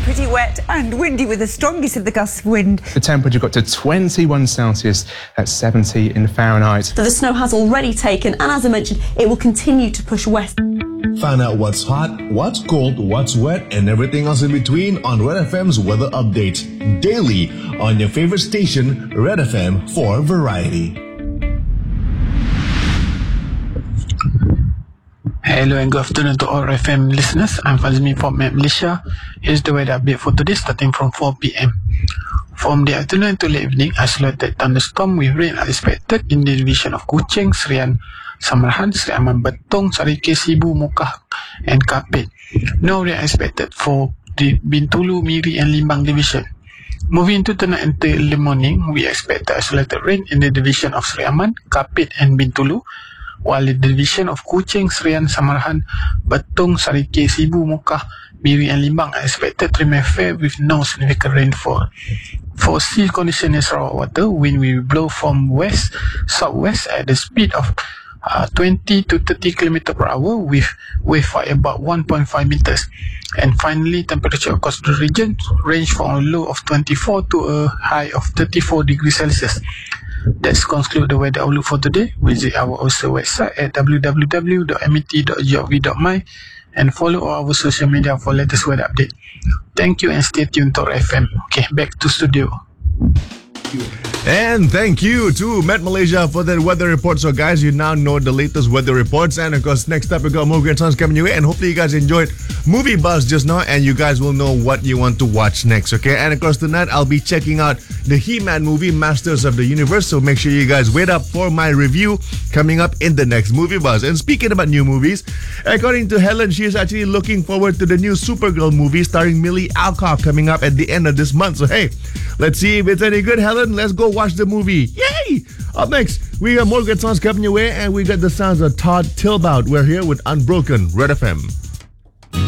pretty wet and windy with the strongest of the gusts of wind. The temperature got to 21 Celsius at 70 in Fahrenheit. So the snow has already taken, and as I mentioned, it will continue to push west. Find out what's hot, what's cold, what's wet, and everything else in between on Red FM's weather update daily on your favorite station, Red FM, for variety. Hello and good afternoon to all FM listeners. I'm Fazmi from Map Malaysia. Here's the weather update for today starting from 4 p.m. From the afternoon to late evening, isolated thunderstorm with rain are expected in the division of Kuching, Serian, Samarahan, Seri Aman Betong, Sarike, Sibu, Mukah and Kapit. No rain expected for the Bintulu, Miri and Limbang division. Moving to tonight and early morning, we expect isolated rain in the division of Seri Aman, Kapit and Bintulu, while the division of Kuching, Serian, Samarahan, Betong, Sarike, Sibu, Mukah, Miri and Limbang are expected to remain fair with no significant rainfall. For sea condition in Sarawak water, wind will blow from west-southwest at the speed of 20 to 30 km per hour with wave height about 1.5 meters. And finally, temperature across the region range from a low of 24 to a high of 34 degrees Celsius. That's conclude the weather outlook for today. Visit our website at www.met.gov.my and follow our social media for latest weather update. Thank you and stay tuned to FM. Okay, back to studio. And thank you to Met Malaysia for that weather report. So guys, you now know the latest weather reports. And of course, next up we got more great songs coming your way. And hopefully you guys enjoyed Movie Buzz just now. And you guys will know what you want to watch next, okay? And of course, tonight I'll be checking out the He-Man movie, Masters of the Universe. So make sure you guys wait up for my review coming up in the next Movie Buzz. And speaking about new movies, according to Helen, she is actually looking forward to the new Supergirl movie starring Millie Alcock coming up at the end of this month. So hey, let's see if it's any good, Helen. Let's go watch the movie. Yay! Up next, we got more good songs coming your way, and we got the sounds of Todd Tilbout. We're here with Unbroken, Red FM.